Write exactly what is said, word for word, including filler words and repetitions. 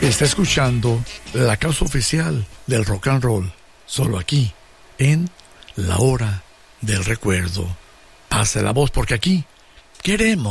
Está escuchando la causa oficial del rock and roll, solo aquí, en La Hora del Recuerdo. Pase la voz porque aquí queremos